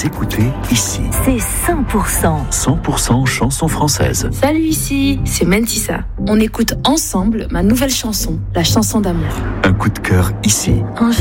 Vous écoutez ici. C'est 100%. 100% chanson française. Salut, ici, c'est Mentissa. On écoute ensemble ma nouvelle chanson, la chanson d'amour. Un coup de cœur ici. Un